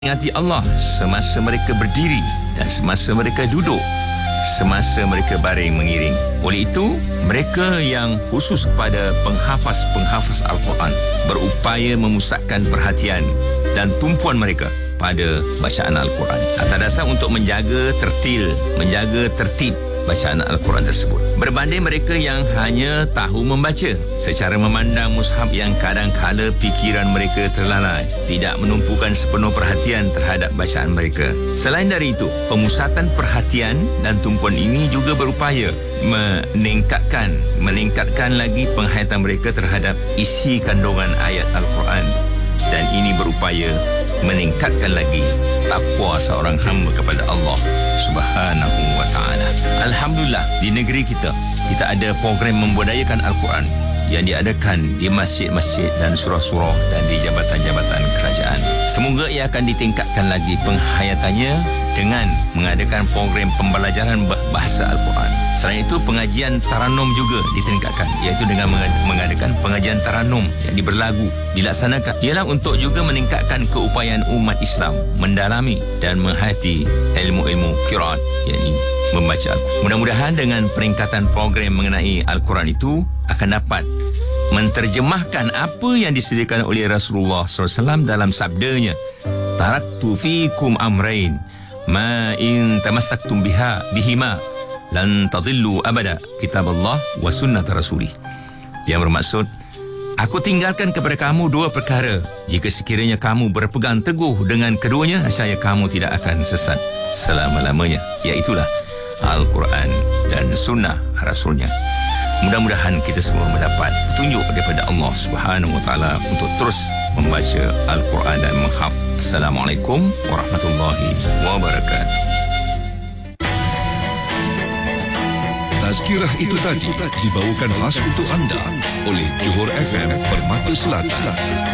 mengingati Allah semasa mereka berdiri dan semasa mereka duduk, semasa mereka baring mengiring. Oleh itu, mereka yang khusus kepada penghafaz-penghafaz Al-Quran berupaya memusatkan perhatian dan tumpuan mereka pada bacaan Al-Quran atas dasar untuk menjaga tertib bacaan Al-Quran tersebut. Berbanding mereka yang hanya tahu membaca secara memandang mushaf yang kadang-kala fikiran mereka terlalai, tidak menumpukan sepenuh perhatian terhadap bacaan mereka. Selain dari itu, pemusatan perhatian dan tumpuan ini juga berupaya meningkatkan lagi penghayatan mereka terhadap isi kandungan ayat Al-Quran, dan ini berupaya meningkatkan lagi takwa seorang hamba kepada Allah Subhanahu wa ta'ala. Alhamdulillah, di negeri kita ada program membudayakan Al-Quran yang diadakan di masjid-masjid dan surau-surau dan di jabatan-jabatan kerajaan. Semoga ia akan ditingkatkan lagi penghayatannya dengan mengadakan program pembelajaran bahasa Al-Quran. Selain itu, pengajian taranum juga ditingkatkan, iaitu dengan mengadakan pengajian taranum yang berlagu dilaksanakan. Ialah untuk juga meningkatkan keupayaan umat Islam mendalami dan menghayati ilmu-ilmu qiraat, yakni membaca Al-Quran. Mudah-mudahan dengan peningkatan program mengenai Al-Quran itu akan dapat menterjemahkan apa yang disediakan oleh Rasulullah SAW dalam sabdanya, taraktu fikum amrain ma in tamassaktum bihima lan tadillu abada, kitab Allah wa sunnat rasulih. Yang bermaksud, aku tinggalkan kepada kamu dua perkara. Jika sekiranya kamu berpegang teguh dengan keduanya, saya kamu tidak akan sesat selama-lamanya. Iaitulah Al-Quran dan sunnah Rasulnya. Mudah-mudahan kita semua mendapat petunjuk daripada Allah Subhanahu wa ta'ala untuk terus membaca Al-Quran dan menghafaz. Assalamualaikum warahmatullahi wabarakatuh. Tazkirah itu tadi dibawakan khas untuk anda oleh Johor FM Permata Selatan.